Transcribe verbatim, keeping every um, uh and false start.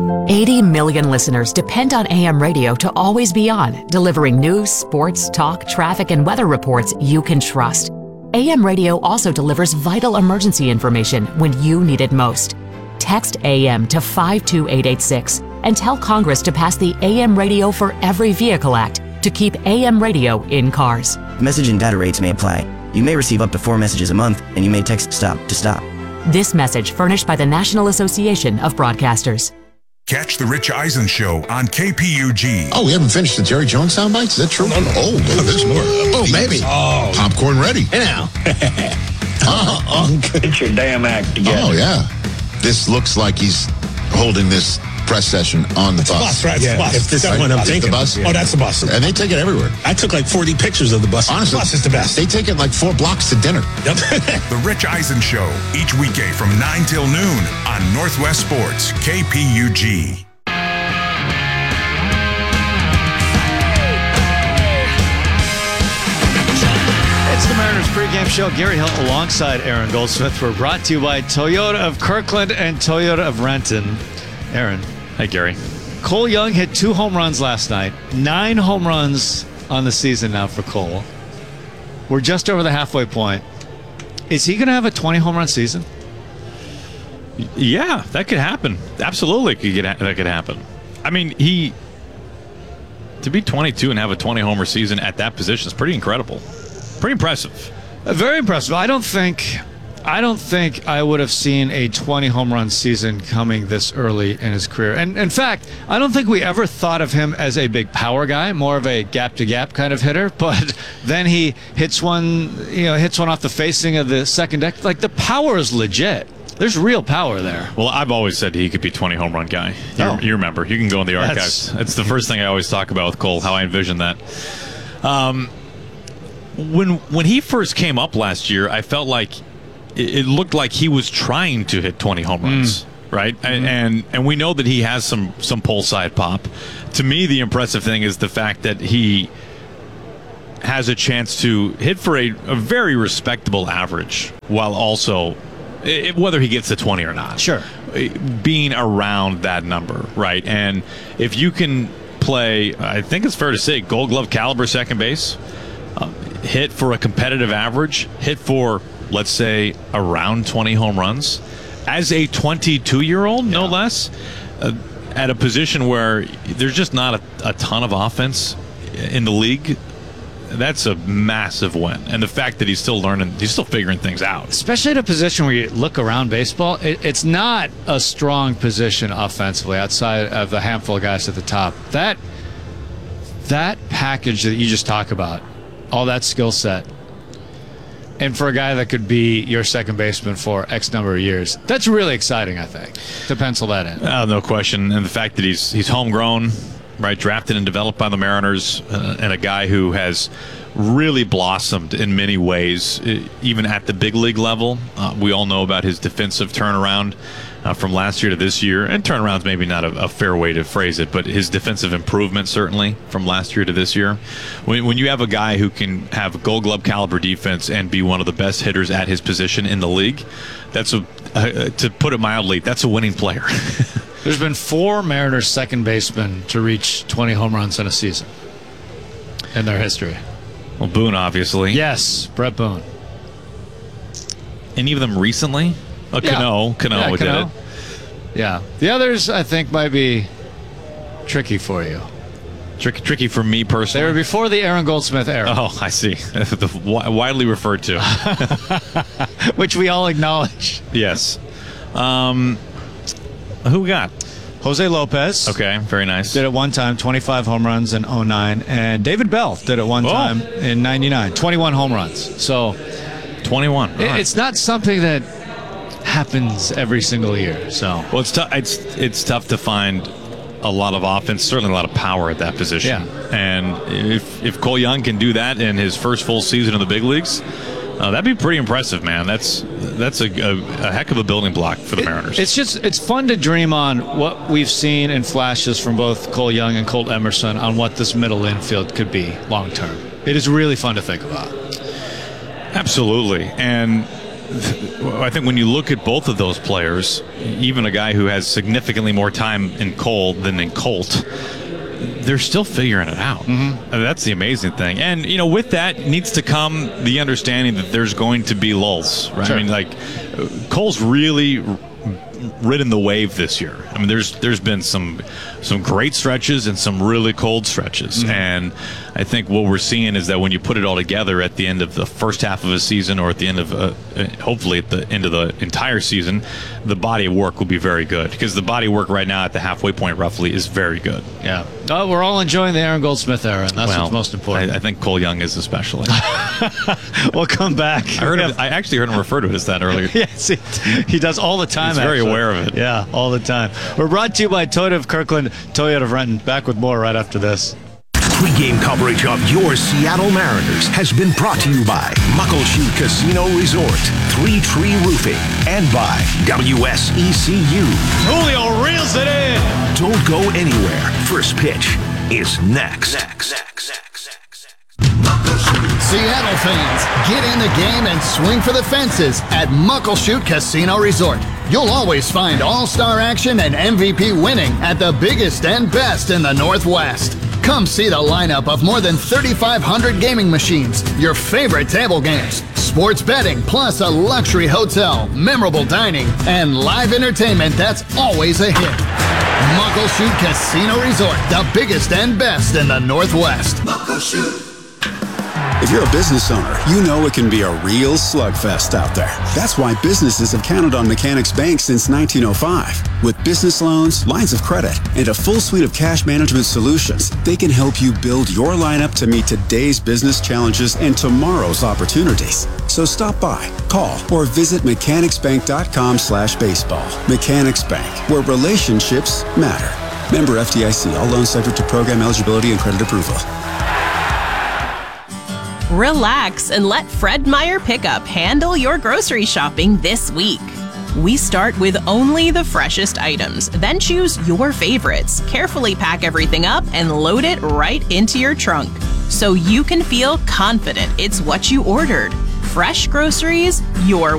eighty million listeners depend on A M radio to always be on, delivering news, sports, talk, traffic, and weather reports you can trust. A M radio also delivers vital emergency information when you need it most. Text A M to five two eight eight six and tell Congress to pass the A M Radio for Every Vehicle Act to keep A M radio in cars. Message and data rates may apply. You may receive up to four messages a month, and you may text STOP to stop. This message furnished by the National Association of Broadcasters. Catch the Rich Eisen Show on K P U G. Oh, we haven't finished the Jerry Jones sound bites? Is that true? No, no. Oh, no, there's more. Oh, maybe. Oh. Popcorn ready. Hey now. uh, uh, Get your damn act together. oh, yeah. This looks like he's holding this press session on the It's bus. a bus, right? It's Yeah, a bus. if this That's is what I'm Is it thinking. the bus? Oh, that's the bus. And they take it everywhere. I took like forty pictures of the bus. Honestly, the bus is the best. They take it like four blocks to dinner. Yep. The Rich Eisen Show, each weekday from nine till noon on Northwest Sports, K P U G. It's the Mariners pregame show. Gary Hill alongside Aaron Goldsmith. We're brought to you by Toyota of Kirkland and Toyota of Renton. Aaron. Hi, Gary. Cole Young hit two home runs last night. Nine home runs on the season now for Cole. We're just over the halfway point. Is he going to have a twenty home run season? Yeah, that could happen. Absolutely, could get, that could happen. I mean, he to be twenty-two and have a twenty homer season at that position is pretty incredible. Pretty impressive. Uh, very impressive. I don't think I don't think I would have seen a twenty home run season coming this early in his career. And in fact, I don't think we ever thought of him as a big power guy, more of a gap to gap kind of hitter. But then he hits one, you know, hits one off the facing of the second deck. Like, the power is legit. There's real power there. Well, I've always said he could be twenty home run guy. You, Oh. you remember? You can go in the That's- archives. That's the first thing I always talk about with Cole. How I envision that. Um, when when he first came up last year, I felt like it, it looked like he was trying to hit twenty home runs. Mm. Right, mm-hmm. and and we know that he has some some pull side pop. To me, the impressive thing is the fact that he has a chance to hit for a, a very respectable average, while also, it, whether he gets to twenty or not, Sure, being around that number, right? And if you can play, I think it's fair to say, Gold Glove caliber second base, uh, hit for a competitive average, hit for, let's say, around twenty home runs, as a twenty-two-year-old, no Yeah. less, uh, at a position where there's just not a, a ton of offense in the league, that's a massive win. And the fact that he's still learning, he's still figuring things out. especially at a position where you look around baseball, it, it's not a strong position offensively outside of the handful of guys at the top. That that package that you just talk about, all that skill set, and for a guy that could be your second baseman for X number of years, that's really exciting, I think, to pencil that in. Uh, no question. And the fact that he's he's homegrown, right, drafted and developed by the Mariners, uh, and a guy who has really blossomed in many ways, uh, even at the big league level. Uh, we all know about his defensive turnaround uh, from last year to this year, and turnaround's maybe not a, a fair way to phrase it, but his defensive improvement certainly from last year to this year. When, when you have a guy who can have Gold Glove caliber defense and be one of the best hitters at his position in the league, that's a, uh, to put it mildly, that's a winning player. There's been four Mariners second basemen to reach twenty home runs in a season in their history. Well, Boone, obviously. Yes, Brett Boone. Any of them recently? Oh, Yeah. Cano. Cano Yeah, did Cano. it. Yeah. The others, I think, might be tricky for you. Tricky, tricky for me personally. They were before the Aaron Goldsmith era. Oh, I see. The wi- widely referred to. Which we all acknowledge. Yes. Um, who we got? Jose Lopez. Okay, very nice. Did it one time, twenty-five home runs in oh nine. And David Bell did it one Oh. time in ninety-nine, twenty-one home runs. So twenty-one. it- Right. it's not something that happens every single year. So Well, it's tough. It's it's tough to find a lot of offense, certainly a lot of power at that position. Yeah. And if if Cole Young can do that in his first full season in the big leagues, uh, that'd be pretty impressive, man. That's that's a, a, a heck of a building block for the It- Mariners. It's just it's fun to dream on what we've seen in flashes from both Cole Young and Colt Emerson on what this middle infield could be long term. It is really fun to think about. Absolutely. And I think when you look at both of those players, even a guy who has significantly more time in Cole than in Colt, they're still figuring it out. Mm-hmm. I mean, that's the amazing thing. And, you know, with that needs to come the understanding that there's going to be lulls, right? Sure. I mean, like, Cole's really ridden the wave this year. I mean, there's there's been some some great stretches and some really cold stretches. Mm-hmm. And I think what we're seeing is that when you put it all together at the end of the first half of a season, or at the end of a, hopefully at the end of the entire season, the body of work will be very good, because the body of work right now at the halfway point roughly is very good. Yeah. Oh, we're all enjoying the Aaron Goldsmith era, and that's well, what's most important. I, I think Cole Young is especially. We'll come back. I heard. Him, I actually heard him refer to it as that earlier. Yes, he, he does all the time. He's very actually. aware of it. Yeah, all the time. We're brought to you by Toyota of Kirkland, Toyota of Renton. Back with more right after this. Pre-game coverage of your Seattle Mariners has been brought to you by Muckleshoot Casino Resort, Three Tree Roofing, and by W S E C U. Julio reels it in. Don't go anywhere. First pitch is next. next, next, next, next. Seattle fans, get in the game and swing for the fences at Muckleshoot Casino Resort. You'll always find all-star action and M V P winning at the biggest and best in the Northwest. Come see the lineup of more than thirty-five hundred gaming machines, your favorite table games, sports betting, plus a luxury hotel, memorable dining, and live entertainment that's always a hit. Muckleshoot Casino Resort, the biggest and best in the Northwest. Muckleshoot. If you're a business owner, you know it can be a real slugfest out there. That's why businesses have counted on Mechanics Bank since nineteen oh five. With business loans, lines of credit, and a full suite of cash management solutions, they can help you build your lineup to meet today's business challenges and tomorrow's opportunities. So stop by, call, or visit mechanicsbank.com slash baseball. Mechanics Bank, where relationships matter. Member F D I C. All loans subject to program eligibility and credit approval. Relax and let Fred Meyer Pickup handle your grocery shopping this week. We start with only the freshest items, then choose your favorites, carefully pack everything up, and load it right into your trunk, so you can feel confident it's what you ordered. Fresh groceries your